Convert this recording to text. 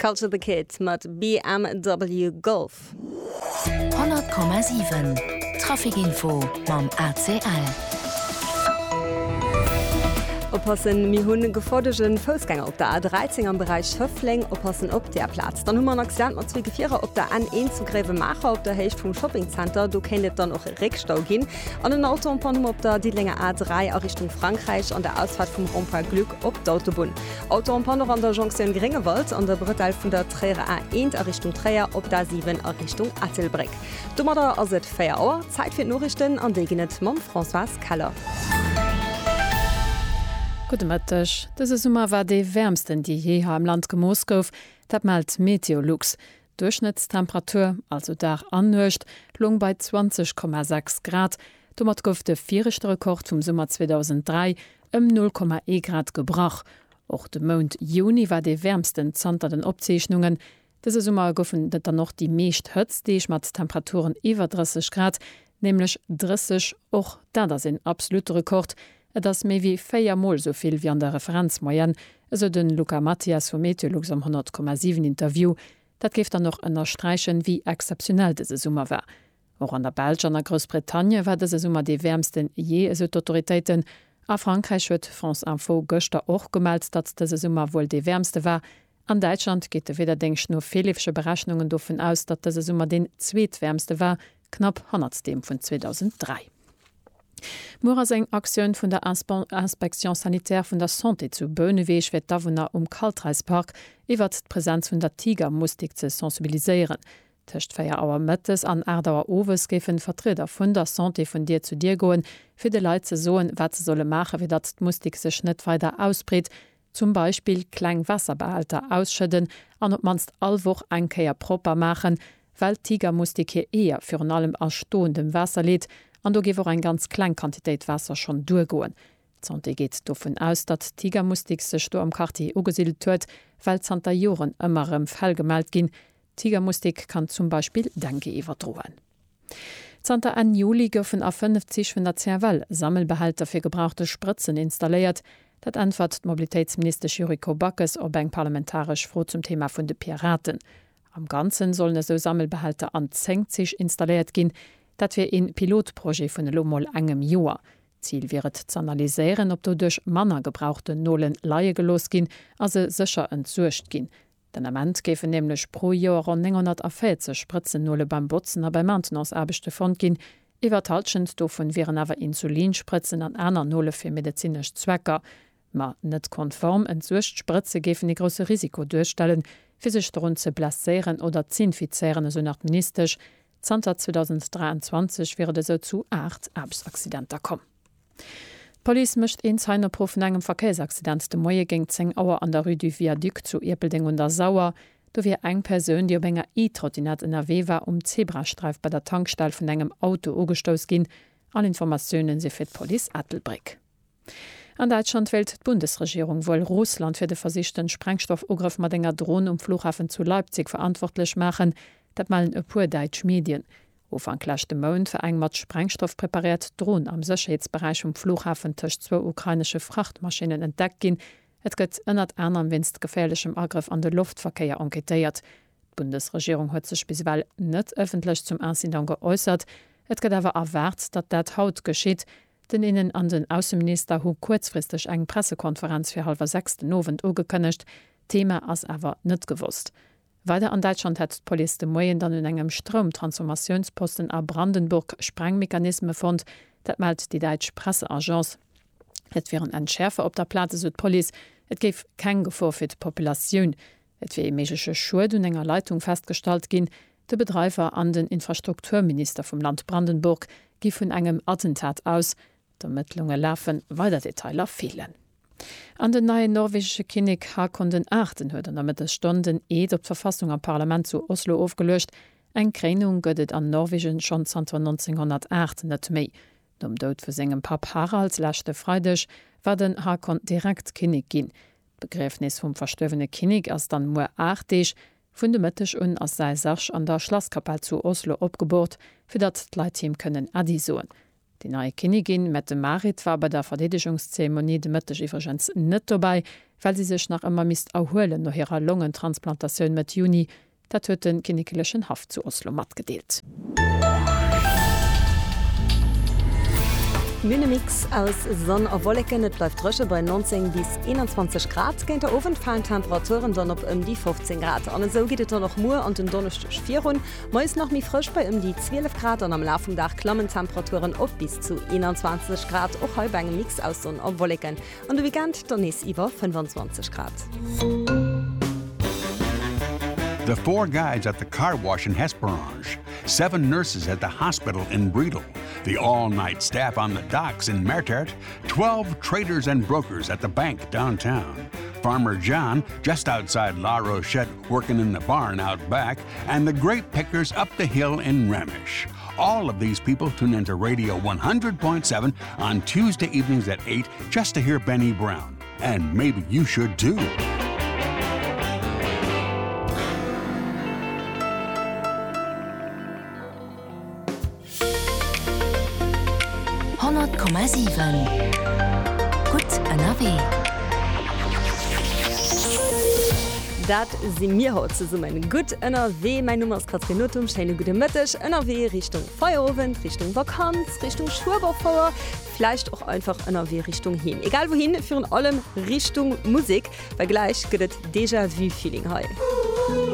Culture the Kids mat BMW Golf. 100,7 Trafikinfo mam ACL. Oppassen mi hunn gefordegen Fußgänger op der A13 am Bereich Höfling oppassen op der Platz. Dann hummer Accident mat 2 Gefierer op der N1 zu Gräve Macher op der Hecht vum Shoppingcenter. Du kennet dann auch Reckstau gin. An den Autopan op der Diedlinger A3 a Richtung Frankreich an der Ausfahrt vum Rundfall Glück op d'Autobun. Autopan an der Jonction Gringewald an der Brütteil vun der Träre A1 a Richtung Träer op der 7 a Richtung Attelbreck. Dummer da as et 4 Auer Zeit fir Norrichten an degenet Mam François Kaller. Gutech, dëse Summer war déi wärmsten Di je ha am Land gemoos gouf, dat malt Meteorlux. Durchschnittstemperatur, also dach anhëcht, lung bei 20,6 Grad. Du mat gouf de 4. Rekord vum Summer 2003 0,1 Grad gebrach. Och de Mount Juni war déi wärmsten zanter den Opzeechhnungen. Dëse Summer goufen dat dann noch die meescht hëtz, deich mat Temperaturen iwwer 30 Grad, nämlichlech 30 och da sinn absolute Rekord. Das méi wie 4 Mal soviel wie an der Referenzmoyen, eso den Luca Matthias vom Meteorlux am 100,7 Interview. Dat geft dann noch ënner Streichen, wie exceptionell dese Summer war. Auch an der Belge an der Großbritannien war dese Summer die wärmsten je eso d'Autoritéiten. A Frankreich huet France Info Göster och gemeldt, dat dese Summer wohl de wärmste war. An Deutschland geht weder denksch nur vielefsche Berechnungen dofen aus, dat dese Summer den zweetwärmste war, knapp 100 dem von 2003. Mora eng Aktiun vun der Inspektion sanitär vun der Santé zu Böneweech wet Dawunner Kaltreispark iwwer d'Präsenz vun der Tigermustik ze sensibiliseieren. Tëcht 4 Auer Mëttes an Erdauer Owes gefen Vertreter vun der Santé vun Dir zu Dir goen, fir de Leiit ze soen, wat ze solle mache, wie dat d'Mustik sech net weiter ausbreet, zum Beispiel kleng Wasserbehalter ausschëden, an op manst allwoch enkeier proper machen, weil Tigermustik hier eher fir an allem erstoendem Wasser lädt, an do gewer ein ganz klein Quantitéit Wasser schon durchgoen. Zante geht davon aus, dat Tigermustik sech do am Quartier ugesiedelt huet, weil Zanta Joren ëmmerem Fall gemeldt gin. Tigermustik kann zum Beispiel Denke iwwerdroen. Zanta an Juli goufen a 50 vun der CRL Sammelbehalter fir gebrauchte Spritzen installiert. Dat antwort Mobilitätsminister Juriko Backes op eng parlamentarisch froh zum Thema vun de Piraten. Am Ganzen sollen so Sammelbehalter an 10 installiert gin. Dat fir in Pilotprojekt vun Lomoll engem Joer. Ziel wäret zu analyseieren, ob du durch Manner gebrauchte Nollen Laie gelos gin, as se sicher entzucht gin. Den Amment gefe nämlich pro Joer an 940 Spritzen Nolle beim Botzen a bei Maintenance erbechte Fond gin, iwwertalschend dovon wären awer Insulinspritzen an einer Nolle fir medizinisch Zwecker. Ma net konform entzucht Spritze gefen die grosse Risiko durchstellen, fir sech run ze blaieren oder zinfizieren so ministerisch. Zter 2023 werde so zu 8 Erbsaccidenter kommen. Police mischt in seiner Prof engem Verkehrsaccident de Moie ging 10 Auer an der Rue du Viaduc zu Irpelding und der Sauer, do wie eng Person, die op enger E-Trottinett in NRW war Zebrastreif bei der Tankstelle von engem Auto ugestoß gin. Alle Informationen se fir Police Attelbrick. An Deutschland wählt die Bundesregierung wohl Russland für den versichten Sprengstoffugriff mat enger Drohnen Flughafen zu Leipzig verantwortlich machen. Dat malen e puer Deitsch Medien. Ofangklachte Mound fir eng mat Sprengstoff prepariert Drohnen am Sicherheitsbereich Flughafen tech 2 ukrainische Frachtmaschinen entdeckt gin. Et gëtt ënnert Änner winst gefährlichem Angriff an de Luftverkehr enquetéiert. Die Bundesregierung huet sech bisweill net öffentlich zum Incident geäußert. Et gëtt awer erwart, dat dat haut geschieht. Den innen an den Außenminister hu kurzfristig eng Pressekonferenz fir 5:30 Novent ugekënnecht. Thema ass awer net gewusst. Weiter an Deutschland hat die Polizei de Moien dann in engem Stromtransformationsposten a Brandenburg Sprengmechanisme fand, dat meldt die Deutsche Presseagenz. Et wären Entschärfer op der Platte so Polizei, et gef kein Gefahr für die Population. Et wie mesche Schuld und enger Leitung festgestellt gin, de Betreiber an den Infrastrukturminister vom Land Brandenburg gi vun engem Attentat aus. Die Ermittlungen laufen, weil der Detailer fehlen. An den neue norwegische Kinig Haakon 8. huet an damit Stunden op d' Verfassung am Parlament zu Oslo aufgelöscht. Eng Kränung gëtt an Norwegen schon 1908 net méi. Dom Dod vu segem Pap Haralds lächte Freidech war den Haakon direkt Kinig ginn. Begräfnis vum verstöwene Kinig ass dann mo 8 vun de Mëttech un ass sei Sach an der Schlosskapell zu Oslo opgebot, fir dat d'Leitteam kënnen adisoen. Die neue Königin Mette Marit war bei der Verdedigungszeremonie de Mëttech iwwergens net dabei, weil sie sech nach immer mist erhoelen noch ihrer Lungentransplantationun mit Juni, dat huet den kinnikeleschen Haft zu Oslo mat gedeelt. Münemix aus Sonn a Wollecken, et läuft Rëche bei 19 bis 21 Grad, géint der ofenfallen Temperaturen dann op die 15 Grad. An so giet er noch Moer an den Donnerstech 4 hun, meist noch mi frisch bei die 12 Grad an am Laufendach klammen Temperaturen op bis zu 21 Grad och halb engem Mix aus Sonn a Wollecken. An de Weekend dann is iwwer 25 Grad. The 4 guides at the car wash in Hesperange, 7 nurses at the hospital in Bredel, the all-night staff on the docks in Mertert, 12 traders and brokers at the bank downtown, Farmer John just outside La Rochette working in the barn out back, and the grape pickers up the hill in Remish. All of these people tune into Radio 100.7 on Tuesday evenings at 8 just to hear Benny Brown. And maybe you should too. Gut NRW. Dat si mir haut ze summen. Gut NRW, mein Nummer ist Katrin Nutum, scheine gute Mëttech, NRW Richtung Feuerowen, Richtung Vakanz, Richtung Schwurbauer, vielleicht auch einfach NRW Richtung hin. Egal wohin, führen allem Richtung Musik, weil gleich gëtt Déjà-vu-Feeling heu.